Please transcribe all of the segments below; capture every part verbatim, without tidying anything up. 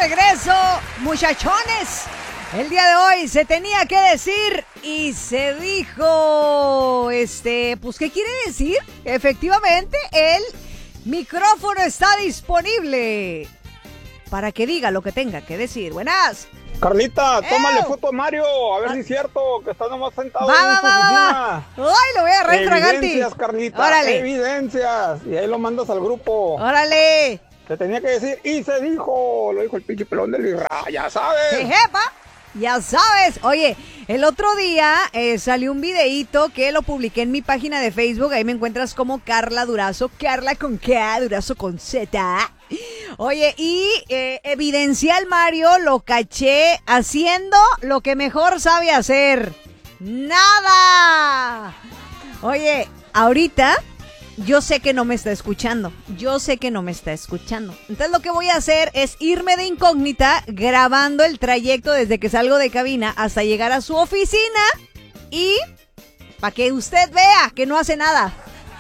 regreso, muchachones. El día de hoy se tenía que decir y se dijo, este, pues, ¿qué quiere decir? Efectivamente, el micrófono está disponible para que diga lo que tenga que decir. Buenas. Carlita, ¡Ew! tómale foto a Mario, a ver si es cierto que está nomás sentado Va, ahí va, en su va, oficina. va. Ay, lo voy a agarrar, Fraganti. Evidencias, Carlita, Órale. evidencias. Y ahí lo mandas al grupo. Órale. Se tenía que decir, y se dijo, lo dijo el pinche pelón del Irra, ya sabes. Jejepa, ya sabes. Oye, el otro día eh, salió un videíto que lo publiqué en mi página de Facebook. Ahí me encuentras como Carla Durazo. Carla con K, Durazo con Z. Oye, y eh, evidencié al Mario, lo caché haciendo lo que mejor sabe hacer. ¡Nada! Oye, ahorita yo sé que no me está escuchando. Yo sé que no me está escuchando. Entonces lo que voy a hacer es irme de incógnita grabando el trayecto desde que salgo de cabina hasta llegar a su oficina y para que usted vea que no hace nada.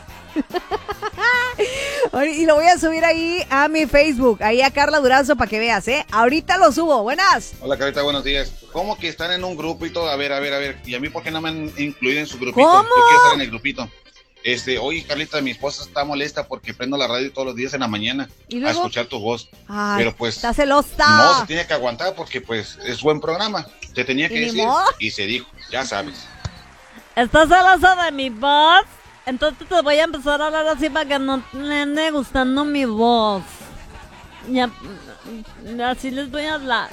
Y lo voy a subir ahí a mi Facebook, ahí a Carla Durazo para que veas, ¿eh? Ahorita lo subo. Buenas. Hola, Carlita, buenos días. ¿Cómo que están en un grupito? A ver, a ver, a ver. ¿Y a mí por qué no me han incluido en su grupito? ¿Cómo? Yo quiero estar en el grupito. Este, oye, Carlita, mi esposa está molesta porque prendo la radio todos los días en la mañana ¿Y a luego? escuchar tu voz. Ay, pero pues, está celosa. no, se tiene que aguantar porque pues es buen programa. Te tenía que ¿Y ni decir modo? y se dijo, ya sabes. ¿Estás celosa de mi voz? Entonces te voy a empezar a hablar así para que no le ande gustando mi voz. Ya, así les voy a hablar.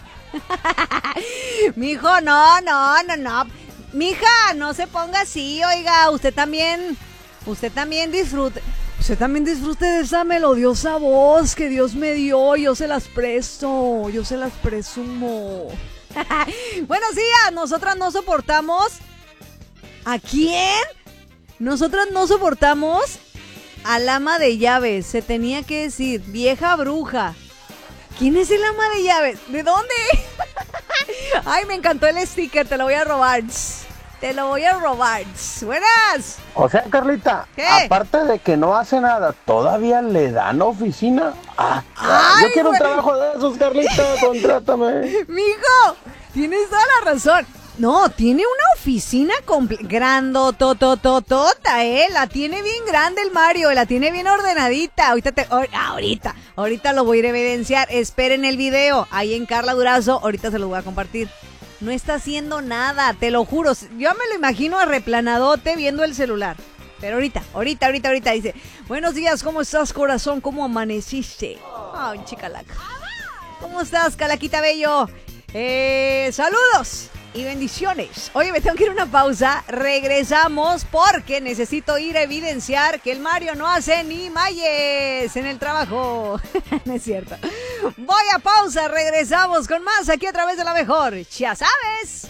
Mijo, no, no, no, no. Mija, no se ponga así, oiga, usted también, usted también disfrute, usted también disfrute de esa melodiosa voz que Dios me dio, yo se las presto, yo se las presumo. Buenos días, nosotras no soportamos. ¿A quién? Nosotras no soportamos al ama de llaves, se tenía que decir, vieja bruja. ¿Quién es el ama de llaves? ¿De dónde? Ay, me encantó el sticker, te lo voy a robar. Te lo voy a robar. Buenas. O sea, Carlita, ¿Qué? aparte de que no hace nada, ¿todavía le dan oficina? Ah, Ay, yo quiero güey. un trabajo de esos, Carlita, contrátame. Mijo, tienes toda la razón. No, tiene una oficina comple- grandotototota, ¿eh? La tiene bien grande el Mario, la tiene bien ordenadita. Ahorita, te, or- ahorita, ahorita lo voy a ir a evidenciar. Esperen el video ahí en Carla Durazo. Ahorita se lo voy a compartir. No está haciendo nada, te lo juro. Yo me lo imagino arreplanadote viendo el celular. Pero ahorita, ahorita, ahorita, ahorita dice, buenos días, ¿cómo estás, corazón? ¿Cómo amaneciste? Ay, chicalaca. ¿Cómo estás, Calaquita Bello? Eh, saludos y bendiciones. Oye, me tengo que ir a una pausa. Regresamos porque necesito ir a evidenciar que el Mario no hace ni mayes en el trabajo. No es cierto. Voy a pausa, regresamos con más aquí a través de La Mejor. Ya sabes.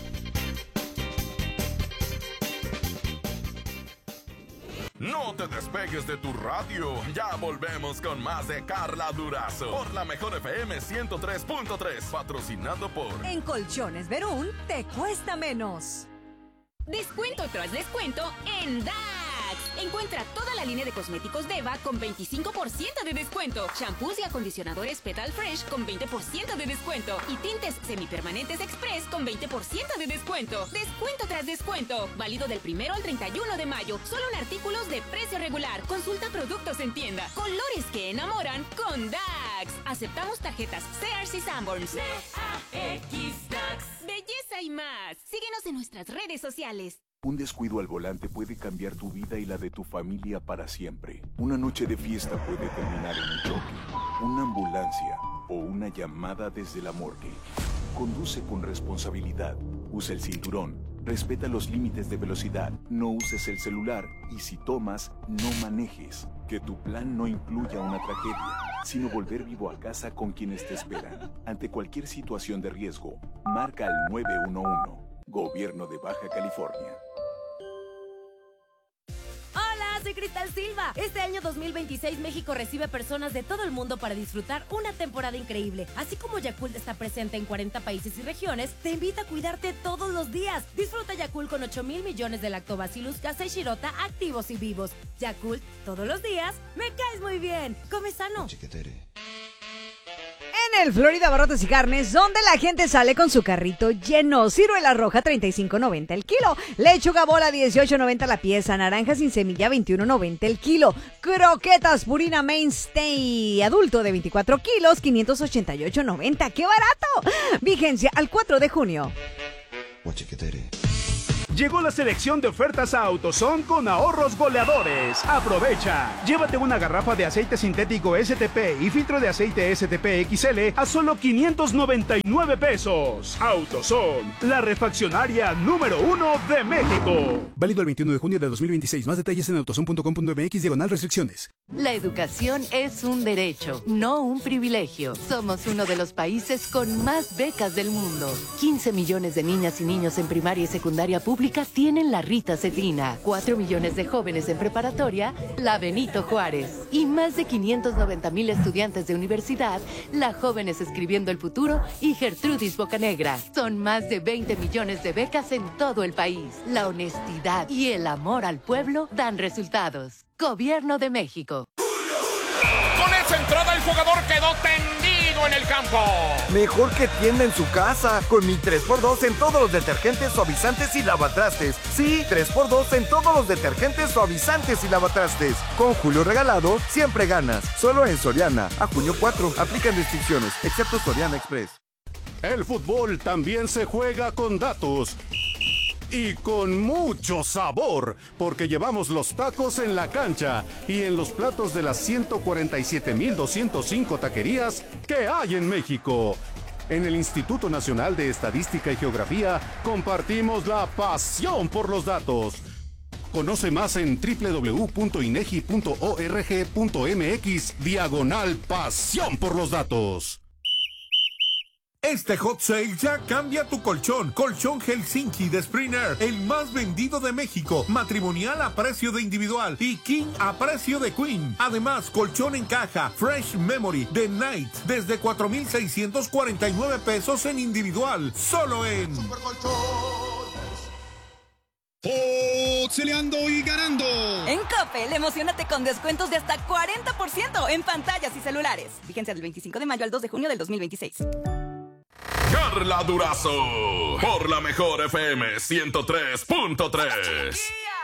No te despegues de tu radio. Ya volvemos con más de Carla Durazo por La Mejor F M ciento tres punto tres, patrocinado por En Colchones Verún te cuesta menos. Descuento tras descuento en D A X. Encuentra toda la línea de cosméticos Deva con veinticinco por ciento de descuento. Shampoos y acondicionadores Petal Fresh con veinte por ciento de descuento. Y tintes semipermanentes Express con veinte por ciento de descuento. Descuento tras descuento. Válido del primero al treinta y uno de mayo. Solo en artículos de precio regular. Consulta productos en tienda. Colores que enamoran con D A X. Aceptamos tarjetas Sears y Sanborns. D A X D A X. Belleza y más. Síguenos en nuestras redes sociales. Un descuido al volante puede cambiar tu vida y la de tu familia para siempre. Una noche de fiesta puede terminar en un choque, una ambulancia o una llamada desde la morgue. Conduce con responsabilidad. Usa el cinturón. Respeta los límites de velocidad. No uses el celular. Y si tomas, no manejes. Que tu plan no incluya una tragedia, sino volver vivo a casa con quienes te esperan. Ante cualquier situación de riesgo, marca al nueve uno uno. Gobierno de Baja California. Hola, soy Cristal Silva. Este año dos mil veintiséis México recibe personas de todo el mundo para disfrutar una temporada increíble. Así como Yakult está presente en cuarenta países y regiones, te invita a cuidarte todos los días. Disfruta Yakult con ocho mil millones de Lactobacillus casei shirota activos y vivos. Yakult, todos los días, me caes muy bien. Come sano. En el Florida Barrotes y Carnes, donde la gente sale con su carrito lleno. Ciruela roja, treinta y cinco noventa el kilo. Lechuga bola, dieciocho noventa la pieza. Naranja sin semilla, veintiuno noventa el kilo. Croquetas Purina Mainstay adulto de veinticuatro kilos, quinientos ochenta y ocho noventa. ¡Qué barato! Vigencia al cuatro de junio. Llegó la selección de ofertas a AutoZone con ahorros goleadores. Aprovecha. Llévate una garrafa de aceite sintético S T P y filtro de aceite S T P X L a solo quinientos noventa y nueve pesos. AutoZone, la refaccionaria número uno de México. Válido el veintiuno de junio de dos mil veintiséis. Más detalles en autozone punto com punto m x diagonal restricciones. La educación es un derecho, no un privilegio. Somos uno de los países con más becas del mundo. quince millones de niñas y niños en primaria y secundaria pública tienen la Rita Cetina, cuatro millones de jóvenes en preparatoria, la Benito Juárez, y más de quinientos noventa mil estudiantes de universidad, la Jóvenes Escribiendo el Futuro y Gertrudis Bocanegra. Son más de veinte millones de becas en todo el país. La honestidad y el amor al pueblo dan resultados. Gobierno de México. Con esa entrada el jugador quedó tendido en el campo. Mejor que tienda en su casa, con mi tres por dos en todos los detergentes, suavizantes y lavatrastes. Sí, tres por dos en todos los detergentes, suavizantes y lavatrastes. Con Julio regalado, siempre ganas. Solo en Soriana. A junio cuatro, aplican restricciones, excepto Soriana Express. El fútbol también se juega con datos. Y con mucho sabor, porque llevamos los tacos en la cancha y en los platos de las ciento cuarenta y siete mil doscientos cinco taquerías que hay en México. En el Instituto Nacional de Estadística y Geografía compartimos la pasión por los datos. Conoce más en doble u doble u doble u punto inegi punto org punto m x diagonal pasión por los datos. Este hot sale ya cambia tu colchón. Colchón Helsinki de Springer, el más vendido de México. Matrimonial a precio de individual y king a precio de queen. Además, colchón en caja Fresh Memory de Night desde cuatro mil seiscientos cuarenta y nueve pesos en individual. Solo en Foxeleando y ganando. En Coppel, emocionate con descuentos de hasta cuarenta por ciento en pantallas y celulares. Vigencia del veinticinco de mayo al dos de junio del dos mil veintiséis. Carla Durazo, por la mejor F M ciento tres punto tres.